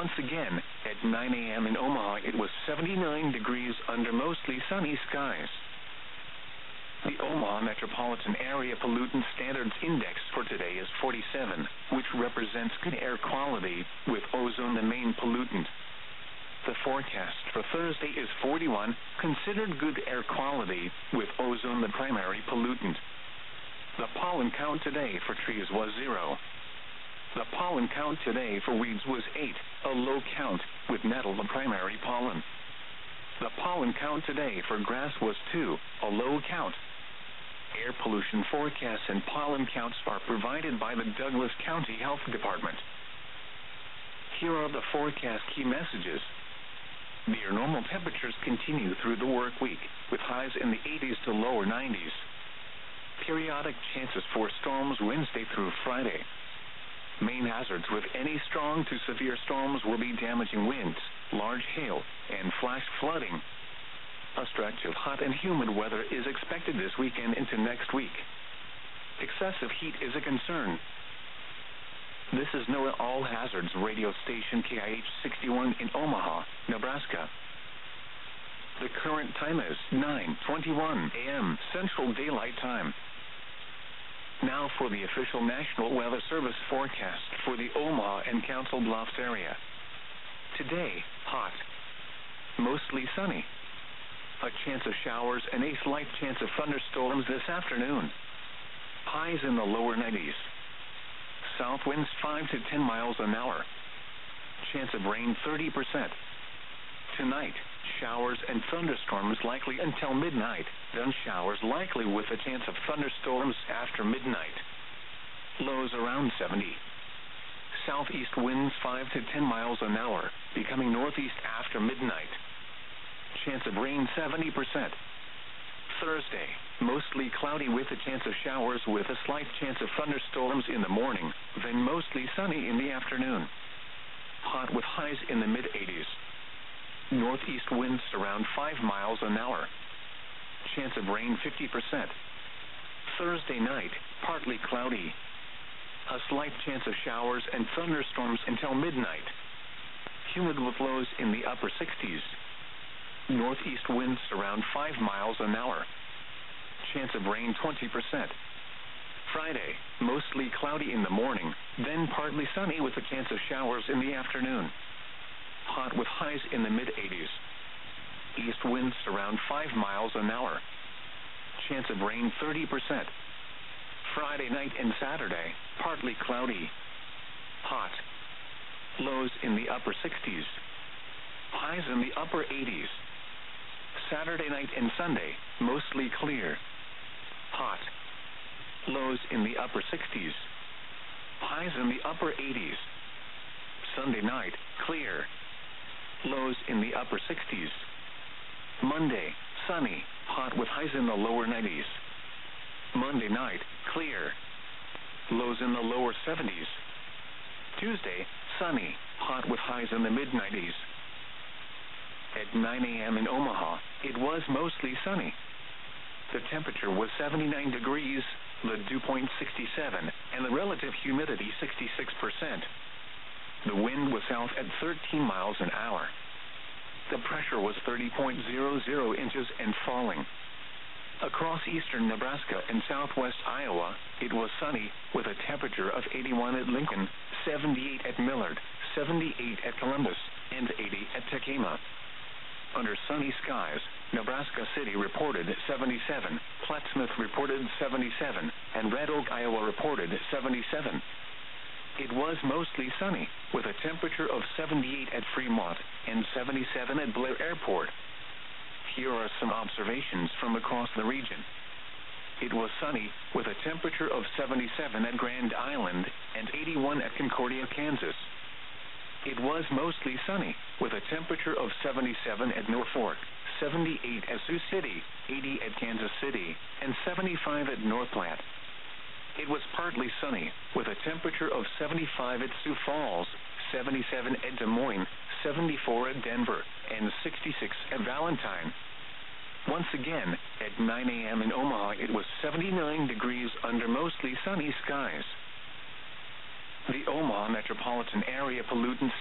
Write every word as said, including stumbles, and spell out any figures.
Once again, at nine a.m. in Omaha, it was seventy-nine degrees under mostly sunny skies. The Omaha Metropolitan Area Pollutant Standards Index for today is forty-seven, which represents good air quality, with ozone the main pollutant. The forecast for Thursday is forty-one, considered good air quality, with ozone the primary pollutant. The pollen count today for trees was zero. The pollen count today for weeds was eight, a low count, with nettle the primary pollen. The pollen count today for grass was two, a low count. Air pollution forecasts and pollen counts are provided by the Douglas County Health Department. Here are the forecast key messages. Near normal temperatures continue through the work week, with highs in the eighties to lower nineties. Periodic chances for storms Wednesday through Friday. Main hazards with any strong to severe storms will be damaging winds, large hail, and flash flooding. A stretch of hot and humid weather is expected this weekend into next week. Excessive heat is a concern. This is NOAA All Hazards radio station K I H sixty-one in Omaha, Nebraska. The current time is nine twenty-one a.m. Central Daylight Time. Now for the official National Weather Service forecast for the Omaha and Council Bluffs area. Today, hot. Mostly sunny. A chance of showers and a slight chance of thunderstorms this afternoon. Highs in the lower nineties. South winds five to ten miles an hour. Chance of rain thirty percent. Tonight, showers and thunderstorms likely until midnight, then showers likely with a chance of thunderstorms after midnight. Lows around seventy. Southeast winds five to ten miles an hour, becoming northeast after midnight. Chance of rain seventy percent. Thursday, mostly cloudy with a chance of showers with a slight chance of thunderstorms in the morning, then mostly sunny in the afternoon. Hot with highs in the mid-eighties. Northeast winds around five miles an hour. Chance of rain fifty percent. Thursday night, partly cloudy. A slight chance of showers and thunderstorms until midnight. Humid with lows in the upper sixties. Northeast winds around five miles an hour. Chance of rain twenty percent. Friday, mostly cloudy in the morning, then partly sunny with a chance of showers in the afternoon. Hot with highs in the mid-eighties. East winds around five miles an hour. Chance of rain thirty percent. Friday night and Saturday, partly cloudy. Hot. Lows in the upper sixties. Highs in the upper eighties. Saturday night and Sunday, mostly clear. Hot. Lows in the upper sixties. Highs in the upper eighties. Sunday night, clear. Lows in the upper sixties. Monday, sunny, hot with highs in the lower nineties. Monday night, clear. Lows in the lower seventies. Tuesday, sunny, hot with highs in the mid-nineties. At nine a.m. in Omaha, it was mostly sunny. The temperature was seventy-nine degrees, the dew point sixty-seven, and the relative humidity sixty-six percent. The wind was south at thirteen miles an hour. The pressure was thirty point zero zero inches and falling. Across eastern Nebraska and southwest Iowa, it was sunny, with a temperature of eighty-one at Lincoln, seventy-eight at Millard, seventy-eight at Columbus, and eighty at Tekema. Under sunny skies, Nebraska City reported seventy-seven, Plattsmouth reported seventy-seven, and Red Oak, Iowa reported seventy-seven. It was mostly sunny, with a temperature of seventy-eight at Fremont and seventy-seven at Blair Airport. Here are some observations from across the region. It was sunny, with a temperature of seventy-seven at Grand Island and eighty-one at Concordia, Kansas. It was mostly sunny, with a temperature of seventy-seven at Norfolk, seventy-eight at Sioux City, eighty at Kansas City, and seventy-five at North Platte. It was partly sunny, with a temperature of seventy-five at Sioux Falls, seventy-seven at Des Moines, seventy-four at Denver, and sixty-six at Valentine. Once again, at nine a.m. in Omaha, it was seventy-nine degrees under mostly sunny skies. The Omaha Metropolitan Area Pollutant